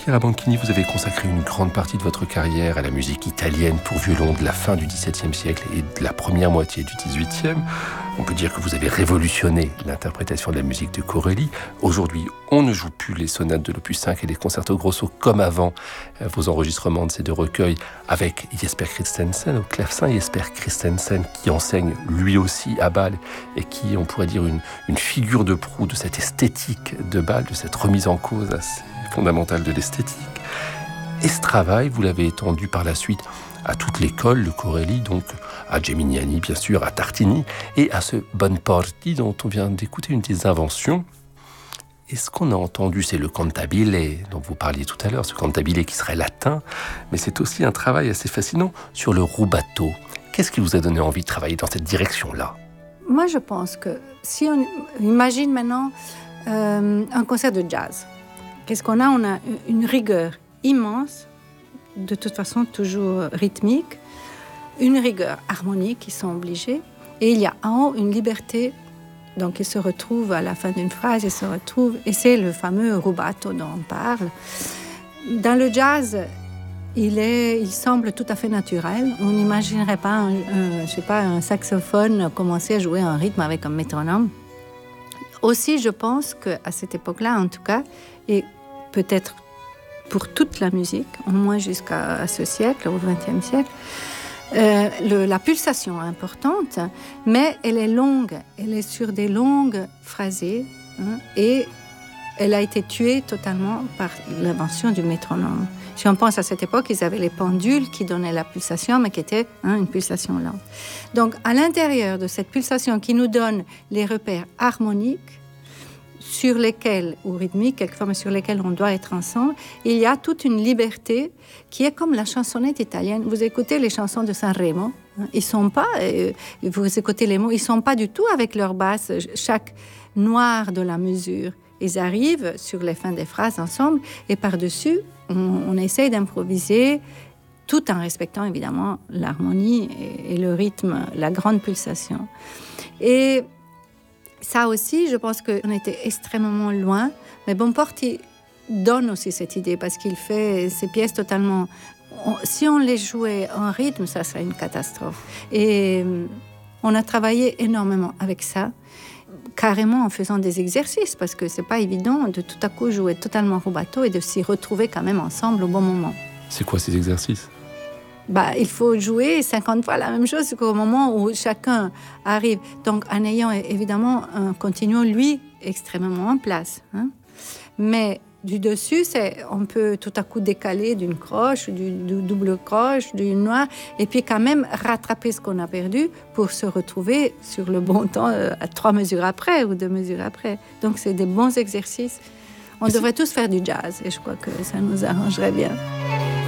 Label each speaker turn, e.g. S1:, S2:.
S1: Chiara Banchini, vous avez consacré une grande partie de votre carrière à la musique italienne pour violon de la fin du XVIIe siècle et de la première moitié du XVIIIe. On peut dire que vous avez révolutionné l'interprétation de la musique de Corelli. Aujourd'hui, on ne joue plus les sonates de l'opus 5 et les concertos grosso comme avant vos enregistrements de ces deux recueils avec Jesper Christensen au clavecin. Jesper Christensen qui enseigne lui aussi à Bâle et qui, on pourrait dire, une figure de proue de cette esthétique de Bâle, de cette remise en cause assez fondamentale de l'esthétique. Et ce travail, vous l'avez étendu par la suite à toute l'école de Corelli, donc à Geminiani, bien sûr, à Tartini, et à ce Bonporti dont on vient d'écouter une des inventions. Et ce qu'on a entendu, c'est le cantabile dont vous parliez tout à l'heure, ce cantabile qui serait latin, mais c'est aussi un travail assez fascinant sur le rubato. Qu'est-ce qui vous a donné envie de travailler dans cette direction-là ?
S2: Moi, je pense que si on imagine maintenant un concert de jazz, qu'est-ce qu'on a ? On a une rigueur immense, de toute façon toujours rythmique, une rigueur harmonique, ils sont obligés, et il y a en haut une liberté, donc ils se retrouvent à la fin d'une phrase, ils se retrouvent, et c'est le fameux rubato dont on parle. Dans le jazz, il semble tout à fait naturel. On n'imaginerait pas, un saxophone commencer à jouer un rythme avec un métronome. Aussi, je pense qu'à cette époque-là, en tout cas, et peut-être pour toute la musique, au moins jusqu'à ce siècle, au XXe siècle, la pulsation est importante, mais elle est longue, elle est sur des longues phrasés, et elle a été tuée totalement par l'invention du métronome. Si on pense à cette époque, ils avaient les pendules qui donnaient la pulsation, mais qui était une pulsation lente. Donc, à l'intérieur de cette pulsation qui nous donne les repères harmoniques, sur lesquels, ou rythmiques, quelquefois, mais sur lesquels on doit être ensemble, il y a toute une liberté qui est comme la chansonnette italienne. Vous écoutez les chansons de Sanremo, ils sont pas, vous écoutez les mots, ils sont pas du tout avec leur basse, chaque noir de la mesure. Ils arrivent sur les fins des phrases ensemble, et par-dessus, on essaye d'improviser, tout en respectant évidemment l'harmonie et le rythme, la grande pulsation. Et ça aussi, je pense qu'on était extrêmement loin. Mais Bonporti donne aussi cette idée parce qu'il fait ces pièces totalement... Si on les jouait en rythme, ça serait une catastrophe. Et on a travaillé énormément avec ça, carrément en faisant des exercices, parce que c'est pas évident de tout à coup jouer totalement rubato et de s'y retrouver quand même ensemble au bon moment.
S1: C'est quoi ces exercices ?
S2: Il faut jouer 50 fois la même chose qu'au moment où chacun arrive. Donc, en ayant évidemment un continuum, lui, extrêmement en place. Mais du dessus, on peut tout à coup décaler d'une croche, du double croche, d'une noire, et puis quand même rattraper ce qu'on a perdu pour se retrouver sur le bon temps à 3 mesures après ou 2 mesures après. Donc, c'est des bons exercices. On devrait tous faire du jazz, et je crois que ça nous arrangerait bien.